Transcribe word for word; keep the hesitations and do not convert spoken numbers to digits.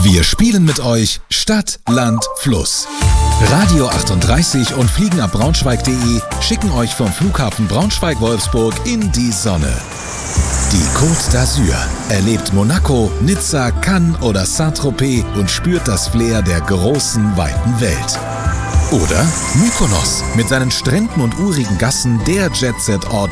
Wir spielen mit euch Stadt, Land, Fluss. Radio achtunddreißig und Fliegenab Braunschweig punkt de schicken euch vom Flughafen Braunschweig-Wolfsburg in die Sonne. Die Côte d'Azur. Erlebt Monaco, Nizza, Cannes oder Saint-Tropez und spürt das Flair der großen, weiten Welt. Oder Mykonos mit seinen Stränden und urigen Gassen, der Jet-Set-Ort